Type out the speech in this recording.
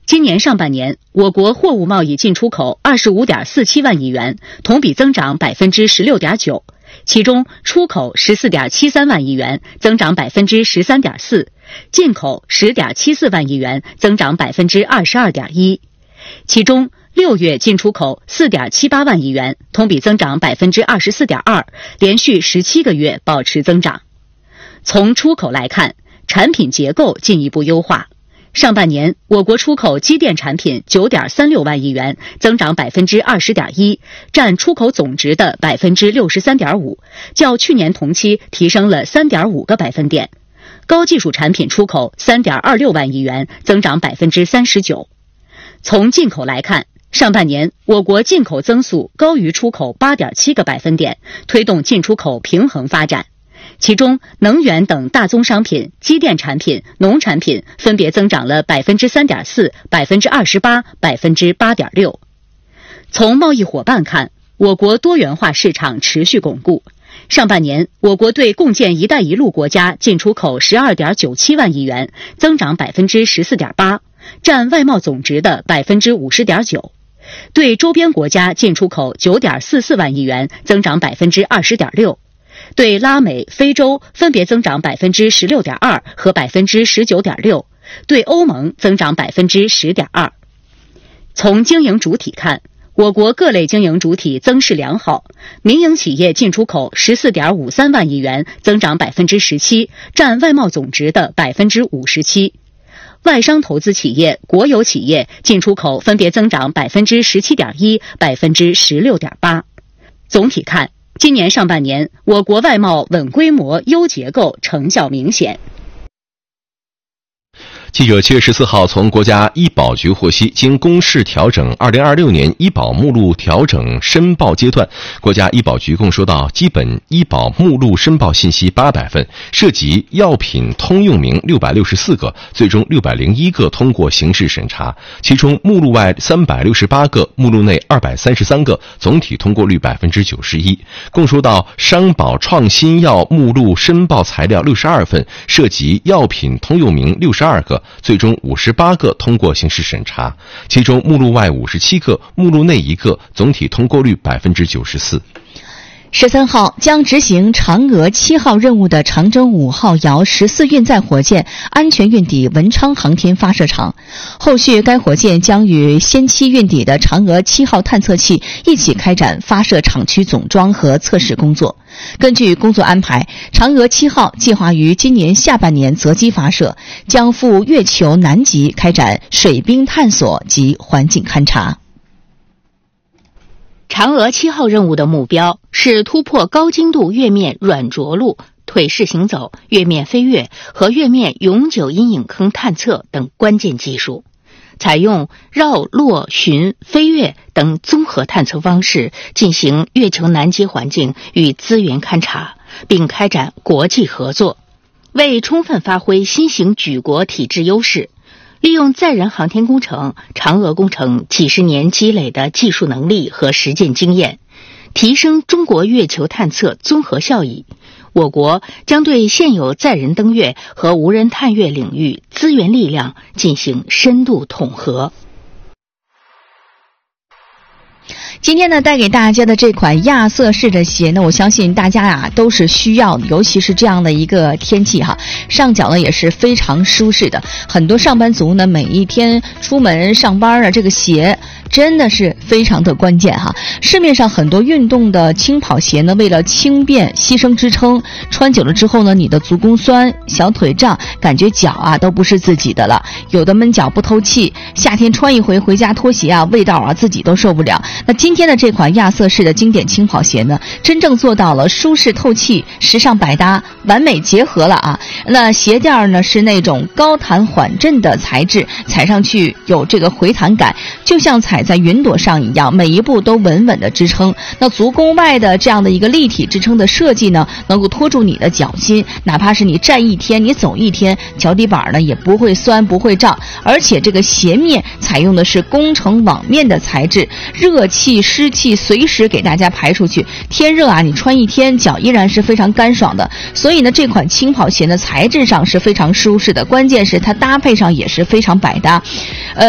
今年上半年，我国货物贸易进出口25.47万亿元，同比增长16.9%，其中出口14.73万亿元，增长13.4%，进口10.74万亿元，增长22.1%。其中6月进出口4.78万亿元，同比增长24.2%，连续17个月保持增长。从出口来看，产品结构进一步优化。上半年，我国出口机电产品9.36万亿元，增长20.1%，占出口总值的63.5%，较去年同期提升了3.5个百分点。高技术产品出口3.26万亿元，增长39%。从进口来看，上半年我国进口增速高于出口8.7个百分点，推动进出口平衡发展。其中，能源等大宗商品、机电产品、农产品分别增长了3.4%、28%、8.6%。从贸易伙伴看，我国多元化市场持续巩固。上半年，我国对共建“一带一路”国家进出口12.97万亿元，增长14.8%，占外贸总值的50.9%。对周边国家进出口9.44万亿元，增长20.6%。对拉美、非洲分别增长16.2%和19.6%，对欧盟增长10.2%。从经营主体看，我国各类经营主体增势良好，民营企业进出口14.53万亿元，增长17%，占外贸总值的57%。外商投资企业、国有企业进出口分别增长17.1%、16.8%。总体看，今年上半年，我国外贸稳规模、优结构成效明显。 记者7月14号从国家医保局获悉，经公示调整2026年医保目录调整申报阶段，国家医保局共收到基本医保目录申报信息800份，涉及药品通用名664个，最终601个通过形式审查，其中目录外368个，目录内233个，总体通过率91%。共收到商保创新药目录申报材料62份，涉及药品通用名62个，最终58个通过形式审查，其中目录外57个，目录内1个，总体通过率94%。 13号将执行嫦娥7号任务的长征5号遥14运载火箭安全运抵文昌航天发射场，后续该火箭将与先期运抵的嫦娥7号探测器一起开展发射场区总装和测试工作。根据工作安排，嫦娥7号计划于今年下半年择机发射，将赴月球南极开展水冰探索及环境勘察。 嫦娥7号任务的目标是突破高精度月面软着陆、腿式行走、月面飞跃和月面永久阴影坑探测等关键技术，采用绕、落、巡、飞跃等综合探测方式进行月球南极环境与资源勘察，并开展国际合作，为充分发挥新型举国体制优势，利用载人航天工程、嫦娥工程几十年积累的技术能力和实践经验，提升中国月球探测综合效益。我国将对现有载人登月和无人探月领域资源力量进行深度统合。 今天呢，带给大家的这款亚瑟士的鞋呢，我相信大家啊都是需要的，尤其是这样的一个天气哈，上脚呢也是非常舒适的。很多上班族呢，每一天出门上班啊，这个鞋真的是非常的关键哈。市面上很多运动的轻跑鞋呢，为了轻便牺牲支撑，穿久了之后呢，你的足弓酸、小腿胀，感觉脚啊都不是自己的了，有的闷脚不透气，夏天穿一回回家脱鞋啊，味道啊自己都受不了。那今天的这款亚瑟士的经典轻跑鞋呢，真正做到了舒适透气、时尚百搭，完美结合了啊。那鞋垫呢是那种高弹缓震的材质，踩上去有这个回弹感，就像踩在云朵上一样，每一步都稳稳的支撑。那足弓外的这样的一个立体支撑的设计呢，能够托住你的脚心，哪怕是你站一天、你走一天，脚底板呢也不会酸、不会胀。而且这个鞋面采用的是工程网面的材质，热气、湿气随时给大家排出去。天热啊，你穿一天脚依然是非常干爽的。所以呢，这款轻跑鞋呢材质上是非常舒适的，关键是它搭配上也是非常百搭。